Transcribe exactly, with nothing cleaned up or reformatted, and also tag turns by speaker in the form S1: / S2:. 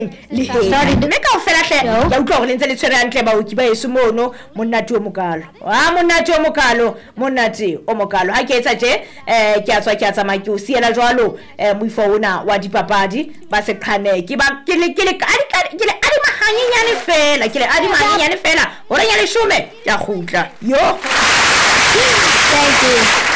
S1: le he mme ka o fela hle ya utlwa gore le ntse le tshwere hantle baoki ba yeso mono monnate o mokalo a monnate o mokalo monnate o mokalo ha ke etsa je eh ke a tswa ke a tsamaya ke o siela jwalo eh moifo ona wa dipapadi ba se qhane ke ba ke le ke le ke le a di mahanyenyane fela ke le a di mahanyenyane fela hore ya leshome ya khutla yo thank you